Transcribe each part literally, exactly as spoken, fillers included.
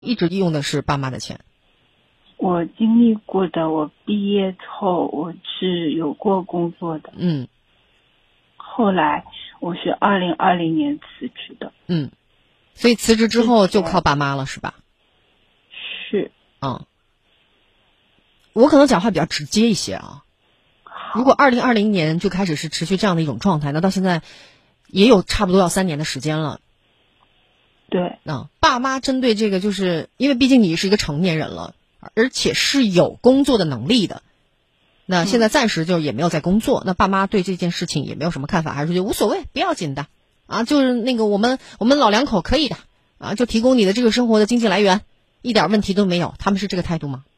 一直用的是爸妈的钱？ 我经历过的，我毕业后我是有过工作的， 嗯， 后来我是二零二零年辞职的。 嗯，所以辞职之后就靠爸妈了，是吧？ 是。 嗯，我可能讲话比较直接一些啊。如果二零二零年就开始是持续这样的一种状态，那到现在也有差不多要三年的时间了。 对。 嗯，爸妈针对这个，就是因为毕竟你是一个成年人了，而且是有工作的能力的。那现在暂时就也没有在工作，嗯、那爸妈对这件事情也没有什么看法，还是觉得无所谓，不要紧的啊，就是那个我们我们老两口可以的啊，就提供你的这个生活的经济来源，一点问题都没有。他们是这个态度吗？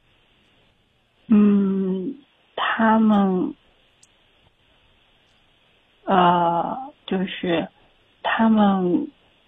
嗯，他们呃，就是他们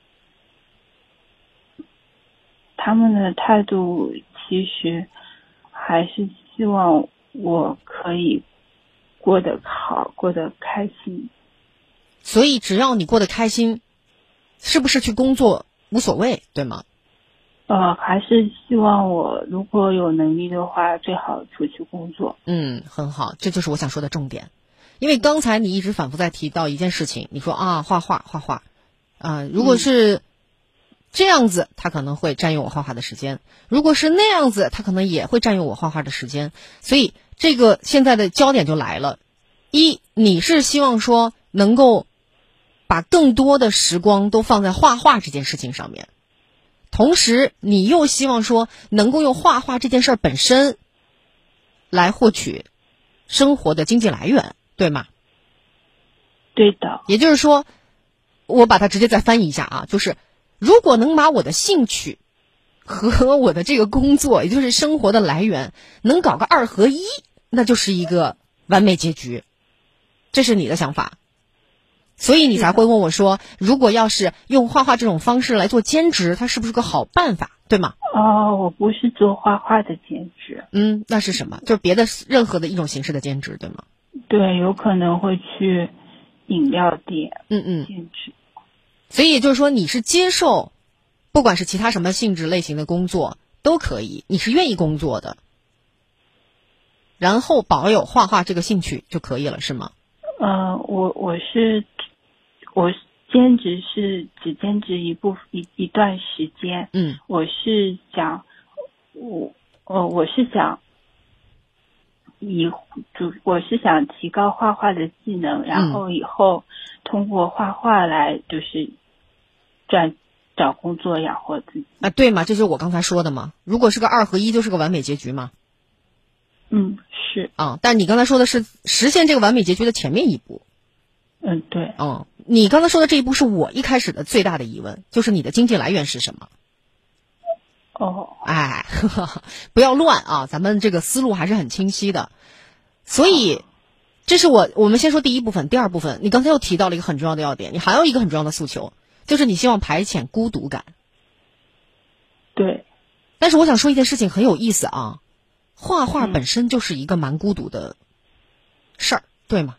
他们的态度其实还是希望我可以过得好，过得开心。 所以只要你过得开心，是不是去工作无所谓，对吗？ 呃，还是希望我如果有能力的话，最好出去工作。 嗯，很好，这就是我想说的重点。因为刚才你一直反复在提到一件事情，你说啊，画画画画，啊、呃，如果是这样子，他可能会占用我画画的时间；如果是那样子，他可能也会占用我画画的时间。所以这个现在的焦点就来了：一，你是希望说能够把更多的时光都放在画画这件事情上面，同时你又希望说能够用画画这件事儿本身来获取生活的经济来源，对吗？ 对的。 也就是说，我把它直接再翻译一下啊，就是如果能把我的兴趣和我的这个工作，也就是生活的来源，能搞个二合一，那就是一个完美结局。这是你的想法，所以你才会问我说，如果要是用画画这种方式来做兼职，它是不是个好办法，对吗？ 哦，我不是做画画的兼职。 嗯，那是什么？就是别的任何的一种形式的兼职，对吗？ 对，有可能会去饮料店。 嗯嗯。 兼职。 所以也就是说，你是接受，不管是其他什么性质类型的工作都可以，你是愿意工作的，然后保有画画这个兴趣就可以了，是吗？ 呃，我我是我兼职是只兼职一部一一段时间。 嗯， 我是想我呃我是想以主我是想提高画画的技能，然后以后通过画画来就是赚找工作养活自己。 啊，对嘛，这就是我刚才说的嘛。如果是个二合一，就是个完美结局嘛。 嗯，是啊，但你刚才说的是实现这个完美结局的前面一步。 嗯，对。 嗯，你刚才说的这一步是我一开始的最大的疑问，就是你的经济来源是什么？ 哦， 哎，呵呵不要乱啊，咱们这个思路还是很清晰的。所以，这是我我们先说第一部分，第二部分，你刚才又提到了一个很重要的要点，你还有一个很重要的诉求，就是你希望排遣孤独感。 对。 但是我想说一件事情很有意思啊，画画本身就是一个蛮孤独的事儿，嗯、对吗？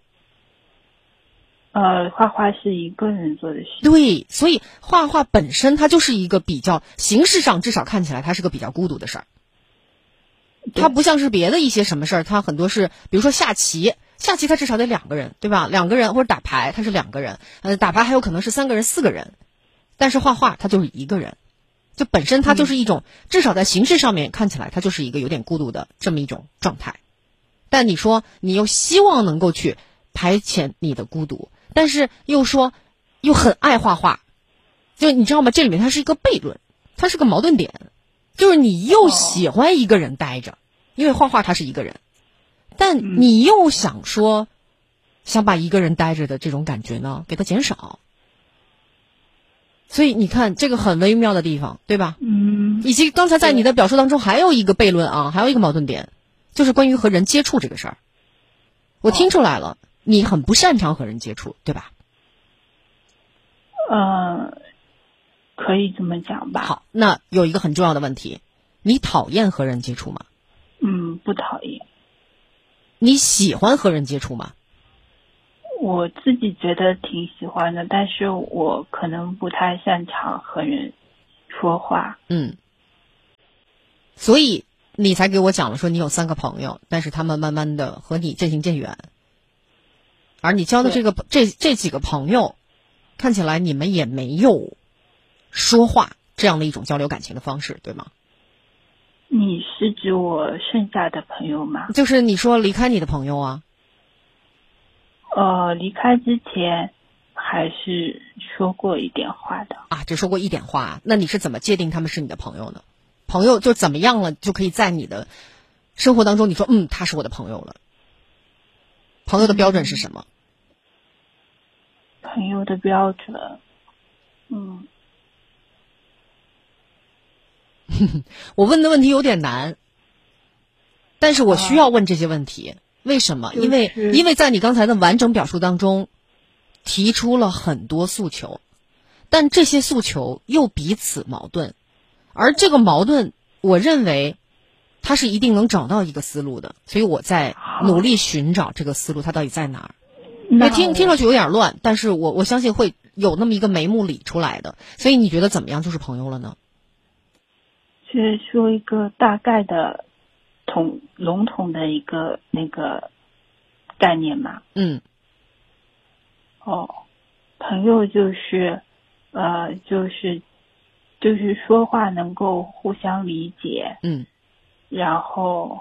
呃，画画是一个人做的事。 对，所以画画本身它就是一个比较形式上至少看起来它是个比较孤独的事儿。它不像是别的一些什么事儿，它很多是，比如说下棋，下棋它至少得两个人，对吧？两个人或者打牌，它是两个人，呃，打牌还有可能是三个人、四个人，但是画画它就是一个人，就本身它就是一种，嗯、至少在形式上面看起来它就是一个有点孤独的这么一种状态。但你说你又希望能够去排遣你的孤独，但是又说又很爱画画，就你知道吗？这里面它是一个悖论，它是个矛盾点。就是你又喜欢一个人待着，因为画画他是一个人，但你又想说想把一个人待着的这种感觉呢给它减少，所以你看这个很微妙的地方，对吧？ 嗯。 以及刚才在你的表述当中还有一个悖论啊，还有一个矛盾点，就是关于和人接触这个事儿。我听出来了，你很不擅长和人接触，对吧？ 呃。可以这么讲吧。 好，那有一个很重要的问题，你讨厌和人接触吗？ 嗯，不讨厌。 你喜欢和人接触吗？ 我自己觉得挺喜欢的，但是我可能不太擅长和人说话。 嗯， 所以你才给我讲了说你有三个朋友，但是他们慢慢的和你渐行渐远，而你交的这个这这几个朋友，看起来你们也没有说话这样的一种交流感情的方式，对吗？ 你是指我剩下的朋友吗？ 就是你说离开你的朋友啊。 呃，离开之前还是说过一点话的啊，只说过一点话，那你是怎么界定他们是你的朋友呢？朋友就怎么样了，就可以在你的生活当中，你说嗯，他是我的朋友了。朋友的标准是什么？ 嗯、朋友的标准，嗯， 我问的问题有点难，但是我需要问这些问题。啊、为什么？ 就是、 因为因为在你刚才的完整表述当中，提出了很多诉求，但这些诉求又彼此矛盾，而这个矛盾，我认为他是一定能找到一个思路的，所以我在努力寻找这个思路，它到底在哪儿？也听听上去有点乱，但是我我相信会有那么一个眉目理出来的。所以你觉得怎么样就是朋友了呢？ 是说一个大概的统笼统的一个那个概念嘛？ 嗯。 哦，朋友就是呃就是就是说话能够互相理解， 嗯， 然后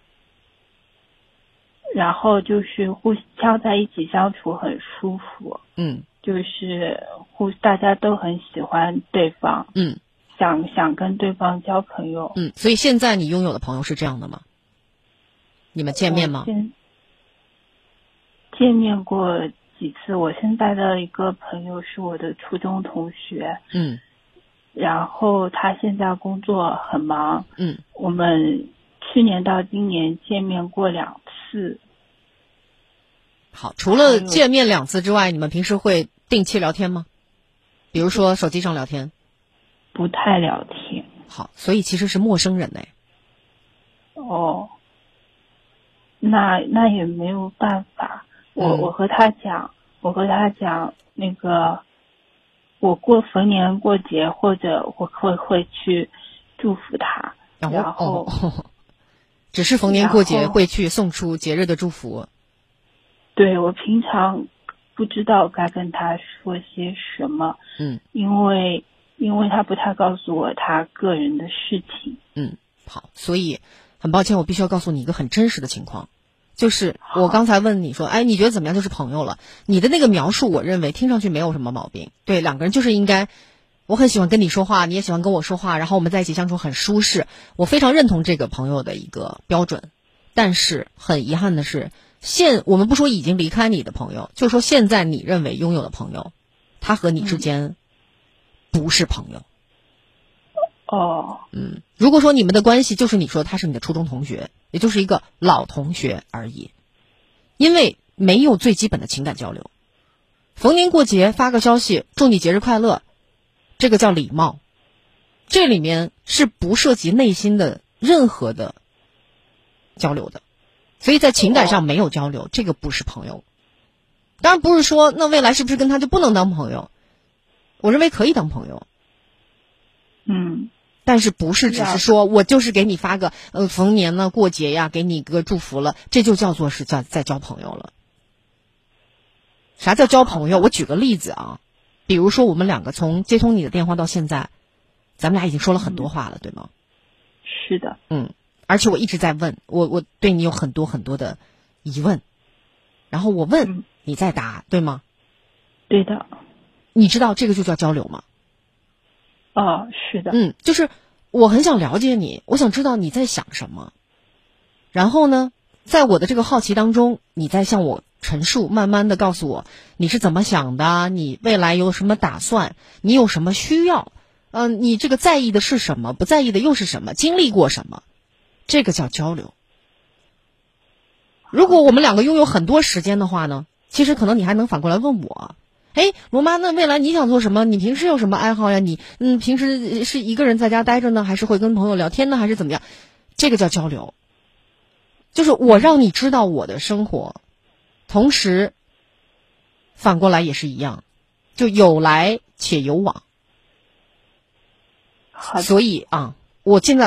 然后就是互相在一起相处很舒服， 嗯， 就是互大家都很喜欢对方， 嗯， 想想跟对方交朋友， 嗯，所以现在你拥有的朋友是这样的吗？你们见面吗？ 见见面过几次，我现在的一个朋友是我的初中同学， 嗯， 然后他现在工作很忙， 嗯， 我们去年到今年见面过两次。 好，除了见面两次之外，你们平时会定期聊天吗？比如说手机上聊天？ 不太聊天。 好，所以其实是陌生人哎。 哦，那那也没有办法。我、嗯、我和他讲，我和他讲那个，我过逢年过节或者我会会去祝福他， 然后然后、 哦、只是逢年过节会去送出节日的祝福。 对，我平常不知道该跟他说些什么， 嗯， 因为因为他不太告诉我他个人的事情。 嗯，好，所以很抱歉，我必须要告诉你一个很真实的情况。就是我刚才问你说，哎，你觉得怎么样就是朋友了？你的那个描述，我认为听上去没有什么毛病。对，两个人就是应该，我很喜欢跟你说话，你也喜欢跟我说话，然后我们在一起相处很舒适。我非常认同这个朋友的一个标准。但是很遗憾的是，现我们不说已经离开你的朋友，就说现在你认为拥有的朋友，他和你之间不是朋友。 哦， 嗯，如果说你们的关系就是你说他是你的初中同学，也就是一个老同学而已，因为没有最基本的情感交流。逢年过节发个消息，祝你节日快乐，这个叫礼貌，这里面是不涉及内心的任何的交流的，所以在情感上没有交流，这个不是朋友。当然不是说那未来是不是跟他就不能当朋友，我认为可以当朋友。 嗯， 但是不是只是说我就是给你发个呃逢年呢过节呀，给你个祝福了，这就叫做是叫在交朋友了。啥叫交朋友？我举个例子啊，比如说我们两个从接通你的电话到现在，咱们俩已经说了很多话了，嗯、对吗？ 是的。 嗯，而且我一直在问我，我对你有很多很多的疑问，然后我问、嗯、你再答，对吗？ 对的。 你知道这个就叫交流吗？ 哦，是的。 嗯，就是我很想了解你，我想知道你在想什么。然后呢，在我的这个好奇当中，你在向我陈述，慢慢的告诉我你是怎么想的，你未来有什么打算，你有什么需要，嗯、呃，你这个在意的是什么，不在意的又是什么，经历过什么，这个叫交流。如果我们两个拥有很多时间的话呢，其实可能你还能反过来问我，哎，罗妈，那未来你想做什么？你平时有什么爱好呀？你嗯，平时是一个人在家待着呢，还是会跟朋友聊天呢，还是怎么样？这个叫交流，就是我让你知道我的生活，同时反过来也是一样，就有来且有往。所以啊，我现在